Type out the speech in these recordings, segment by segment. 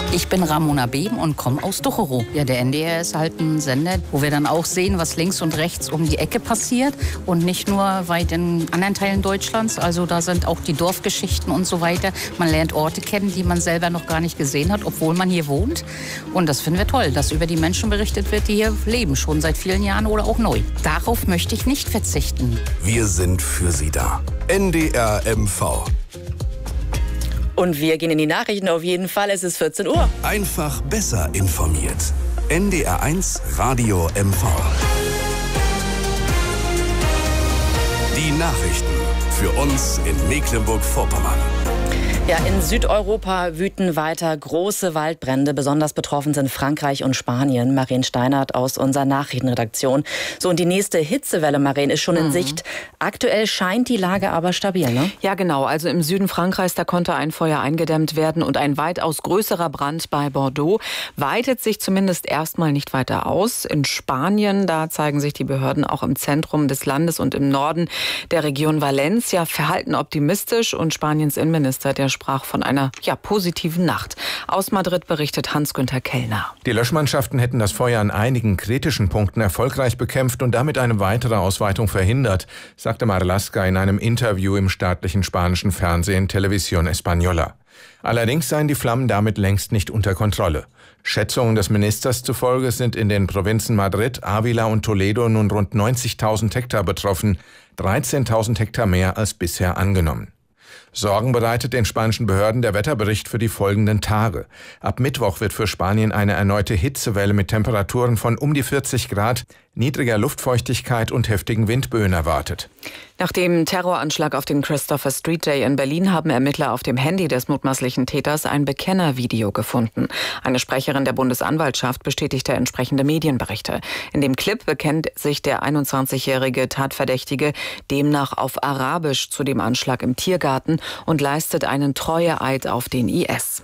Ich bin Ramona Behm und komme aus Ducherow. Ja, der NDR ist halt ein Sender, wo wir dann auch sehen, was links und rechts um die Ecke passiert und nicht nur weit in anderen Teilen Deutschlands. Also da sind auch die Dorfgeschichten und so weiter. Man lernt Orte kennen, die man selber noch gar nicht gesehen hat, obwohl man hier wohnt. Und das finden wir toll, dass über die Menschen berichtet wird, die hier leben, schon seit vielen Jahren oder auch neu. Darauf möchte ich nicht verzichten. Wir sind für Sie da. NDR MV. Und wir gehen in die Nachrichten auf jeden Fall. Es ist 14 Uhr. Einfach besser informiert. NDR 1 Radio MV. Die Nachrichten für uns in Mecklenburg-Vorpommern. Ja, in Südeuropa wüten weiter große Waldbrände. Besonders betroffen sind Frankreich und Spanien. Maren Steinert aus unserer Nachrichtenredaktion. So, und die nächste Hitzewelle, Maren, ist schon in Sicht. Aktuell scheint die Lage aber stabil, ne? Ja, genau. Also im Süden Frankreichs, da konnte ein Feuer eingedämmt werden. Und ein weitaus größerer Brand bei Bordeaux weitet sich zumindest erstmal nicht weiter aus. In Spanien, da zeigen sich die Behörden auch im Zentrum des Landes und im Norden der Region Valencia verhalten optimistisch. Und Spaniens Innenminister, der sprach von einer positiven Nacht. Aus Madrid berichtet Hans-Günther Kellner. Die Löschmannschaften hätten das Feuer an einigen kritischen Punkten erfolgreich bekämpft und damit eine weitere Ausweitung verhindert, sagte Marlaska in einem Interview im staatlichen spanischen Fernsehen Televisión Española. Allerdings seien die Flammen damit längst nicht unter Kontrolle. Schätzungen des Ministers zufolge sind in den Provinzen Madrid, Ávila und Toledo nun rund 90.000 Hektar betroffen, 13.000 Hektar mehr als bisher angenommen. Sorgen bereitet den spanischen Behörden der Wetterbericht für die folgenden Tage. Ab Mittwoch wird für Spanien eine erneute Hitzewelle mit Temperaturen von um die 40 Grad, niedriger Luftfeuchtigkeit und heftigen Windböen erwartet. Nach dem Terroranschlag auf den Christopher Street Day in Berlin haben Ermittler auf dem Handy des mutmaßlichen Täters ein Bekennervideo gefunden. Eine Sprecherin der Bundesanwaltschaft bestätigte entsprechende Medienberichte. In dem Clip bekennt sich der 21-jährige Tatverdächtige demnach auf Arabisch zu dem Anschlag im Tiergarten und leistet einen Treueeid auf den IS.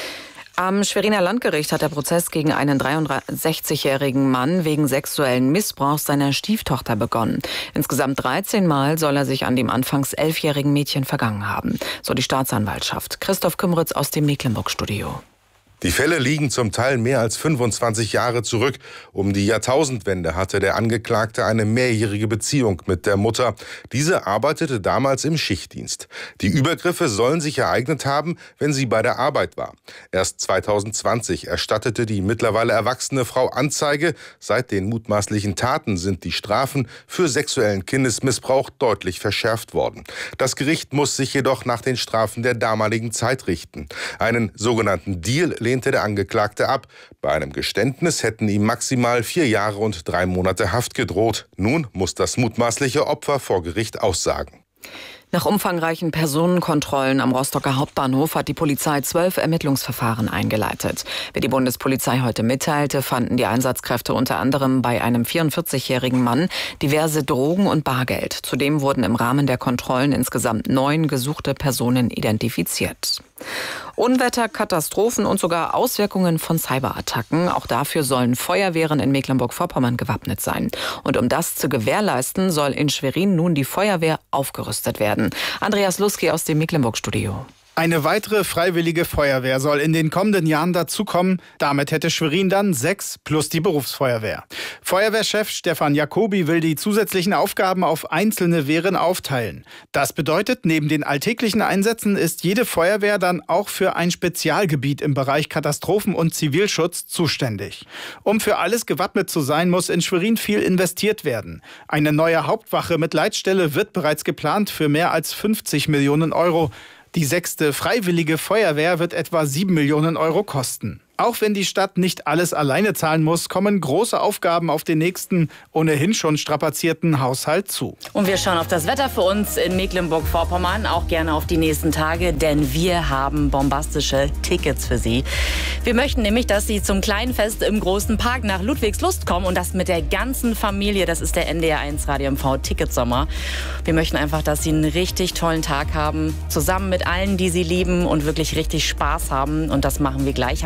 Am Schweriner Landgericht hat der Prozess gegen einen 63-jährigen Mann wegen sexuellen Missbrauchs seiner Stieftochter begonnen. Insgesamt 13 Mal soll er sich an dem anfangs 11-jährigen Mädchen vergangen haben, so die Staatsanwaltschaft. Christoph Kümmeritz aus dem Mecklenburg-Studio. Die Fälle liegen zum Teil mehr als 25 Jahre zurück. Um die Jahrtausendwende hatte der Angeklagte eine mehrjährige Beziehung mit der Mutter. Diese arbeitete damals im Schichtdienst. Die Übergriffe sollen sich ereignet haben, wenn sie bei der Arbeit war. Erst 2020 erstattete die mittlerweile erwachsene Frau Anzeige. Seit den mutmaßlichen Taten sind die Strafen für sexuellen Kindesmissbrauch deutlich verschärft worden. Das Gericht muss sich jedoch nach den Strafen der damaligen Zeit richten. Einen sogenannten Deal lehnte der Angeklagte ab. Bei einem Geständnis hätten ihm maximal 4 Jahre und 3 Monate Haft gedroht. Nun muss das mutmaßliche Opfer vor Gericht aussagen. Nach umfangreichen Personenkontrollen am Rostocker Hauptbahnhof hat die Polizei 12 Ermittlungsverfahren eingeleitet. Wie die Bundespolizei heute mitteilte, fanden die Einsatzkräfte unter anderem bei einem 44-jährigen Mann diverse Drogen und Bargeld. Zudem wurden im Rahmen der Kontrollen insgesamt 9 gesuchte Personen identifiziert. Unwetter, Katastrophen und sogar Auswirkungen von Cyberattacken. Auch dafür sollen Feuerwehren in Mecklenburg-Vorpommern gewappnet sein. Und um das zu gewährleisten, soll in Schwerin nun die Feuerwehr aufgerüstet werden. Andreas Luski aus dem Mecklenburg-Studio. Eine weitere freiwillige Feuerwehr soll in den kommenden Jahren dazukommen. Damit hätte Schwerin dann 6 plus die Berufsfeuerwehr. Feuerwehrchef Stefan Jacobi will die zusätzlichen Aufgaben auf einzelne Wehren aufteilen. Das bedeutet, neben den alltäglichen Einsätzen ist jede Feuerwehr dann auch für ein Spezialgebiet im Bereich Katastrophen- und Zivilschutz zuständig. Um für alles gewappnet zu sein, muss in Schwerin viel investiert werden. Eine neue Hauptwache mit Leitstelle wird bereits geplant für mehr als 50 Millionen Euro. Die 6. Freiwillige Feuerwehr wird etwa 7 Millionen Euro kosten. Auch wenn die Stadt nicht alles alleine zahlen muss, kommen große Aufgaben auf den nächsten, ohnehin schon strapazierten Haushalt zu. Und wir schauen auf das Wetter für uns in Mecklenburg-Vorpommern, auch gerne auf die nächsten Tage, denn wir haben bombastische Tickets für Sie. Wir möchten nämlich, dass Sie zum kleinen Fest im Großen Park nach Ludwigslust kommen und das mit der ganzen Familie. Das ist der NDR 1 Radio MV Ticketsommer. Wir möchten einfach, dass Sie einen richtig tollen Tag haben, zusammen mit allen, die Sie lieben und wirklich richtig Spaß haben. Und das machen wir gleich. Ich habe ein kleines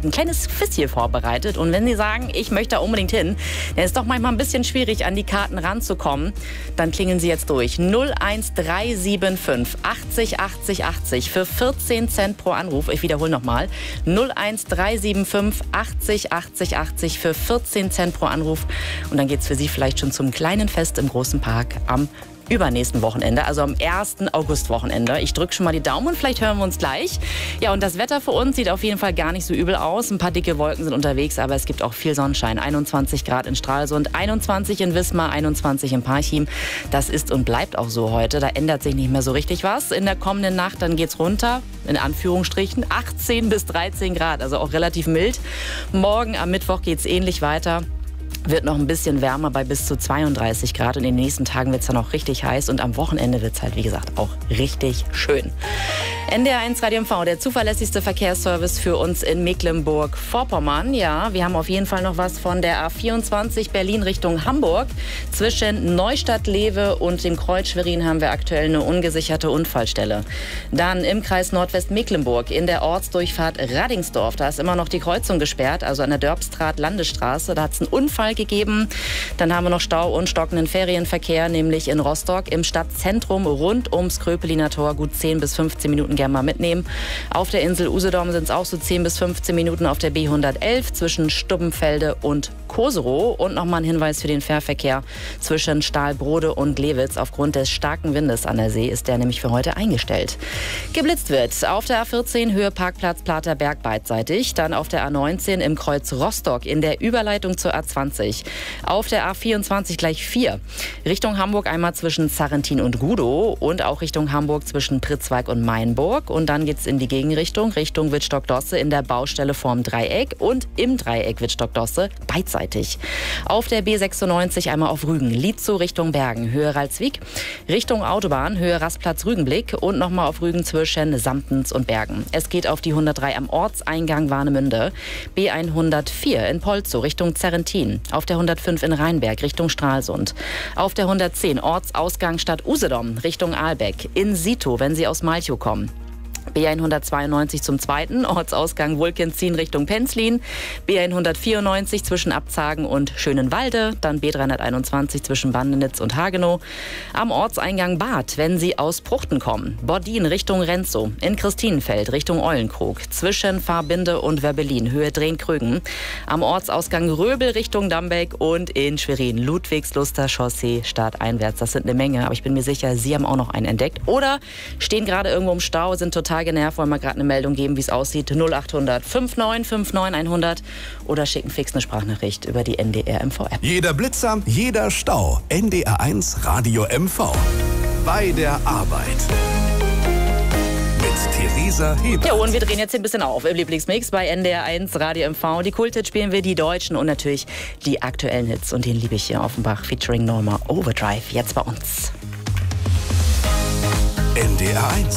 kleines Quiz hier vorbereitet. Und wenn Sie sagen, ich möchte da unbedingt hin, dann ist doch manchmal ein bisschen schwierig, an die Karten ranzukommen. Dann klingeln Sie jetzt durch. 01375 80 80 80 für 14 Cent pro Anruf. Ich wiederhole nochmal. 01375 80 80 80 für 14 Cent pro Anruf. Und dann geht es für Sie vielleicht schon zum kleinen Fest im Großen Park am übernächsten Wochenende, also am 1. August-Wochenende. Ich drücke schon mal die Daumen und vielleicht hören wir uns gleich. Ja, und das Wetter für uns sieht auf jeden Fall gar nicht so übel aus. Ein paar dicke Wolken sind unterwegs, aber es gibt auch viel Sonnenschein. 21 Grad in Stralsund, 21 in Wismar, 21 in Parchim. Das ist und bleibt auch so heute. Da ändert sich nicht mehr so richtig was. In der kommenden Nacht, dann geht's runter, in Anführungsstrichen, 18 bis 13 Grad, also auch relativ mild. Morgen am Mittwoch geht's ähnlich weiter. Wird noch ein bisschen wärmer bei bis zu 32 Grad und in den nächsten Tagen wird es dann auch richtig heiß und am Wochenende wird es halt, wie gesagt, auch richtig schön. NDR1 Radio MV, der zuverlässigste Verkehrsservice für uns in Mecklenburg-Vorpommern. Ja, wir haben auf jeden Fall noch was von der A24 Berlin Richtung Hamburg. Zwischen Neustadt-Lewe und dem Kreuz Schwerin haben wir aktuell eine ungesicherte Unfallstelle. Dann im Kreis Nordwestmecklenburg in der Ortsdurchfahrt Radingsdorf. Da ist immer noch die Kreuzung gesperrt, also an der Dörpstraat-Landesstraße. Da hat es einen Unfall gegeben. Dann haben wir noch Stau und stockenden Ferienverkehr, nämlich in Rostock im Stadtzentrum rund ums Kröpeliner Tor. Gut 10 bis 15 Minuten gerne mal mitnehmen. Auf der Insel Usedom sind es auch so 10 bis 15 Minuten auf der B111 zwischen Stubbenfelde und Koserow. Und nochmal ein Hinweis für den Fährverkehr zwischen Stahlbrode und Glewitz. Aufgrund des starken Windes an der See ist der nämlich für heute eingestellt. Geblitzt wird auf der A14 Höhe Parkplatz Platerberg beidseitig. Dann auf der A19 im Kreuz Rostock in der Überleitung zur A20. Auf der A24 gleich 4. Richtung Hamburg einmal zwischen Sarrentin und Gudow und auch Richtung Hamburg zwischen Pritzwalk und Mainburg. Und dann geht es in die Gegenrichtung, Richtung Wittstock-Dosse in der Baustelle vorm Dreieck und im Dreieck Wittstock-Dosse beidseitig. Auf der B96 einmal auf Rügen, Lietzow Richtung Bergen, Höhe Ralswiek, Richtung Autobahn, Höhe Rastplatz Rügenblick und nochmal auf Rügen zwischen Samtens und Bergen. Es geht auf die 103 am Ortseingang Warnemünde, B104 in Polzow Richtung Zerrentin, auf der 105 in Rheinberg Richtung Stralsund, auf der 110 Ortsausgang Stadt Usedom Richtung Ahlbeck, in Sito, wenn Sie aus Malchow kommen. B192 zum zweiten, Ortsausgang Wulkenzin Richtung Penzlin, B194 zwischen Abzagen und Schönenwalde, dann B321 zwischen Bandenitz und Hagenow, am Ortseingang Bad, wenn Sie aus Pruchten kommen, Bordin Richtung Renzow, in Christinenfeld Richtung Eulenkrug, zwischen Fahrbinde und Werbelin, Höhe Drehn-Krögen, am Ortsausgang Röbel Richtung Dambeck und in Schwerin, Ludwigsluster Chaussee starteinwärts. Das sind eine Menge, aber ich bin mir sicher, Sie haben auch noch einen entdeckt oder stehen gerade irgendwo im Stau, sind total genervt, wollen wir gerade eine Meldung geben, wie es aussieht. 0800 5959 100 oder schicken fix eine Sprachnachricht über die NDR MV App. Jeder Blitzer, jeder Stau. NDR1 Radio MV. Bei der Arbeit. Mit Theresa Hebert. Ja, und wir drehen jetzt hier ein bisschen auf im Lieblingsmix bei NDR1 Radio MV. Die Kulthits spielen wir, die deutschen und natürlich die aktuellen Hits. Und den liebe ich hier Offenbach featuring Norma Overdrive. Jetzt bei uns. NDR1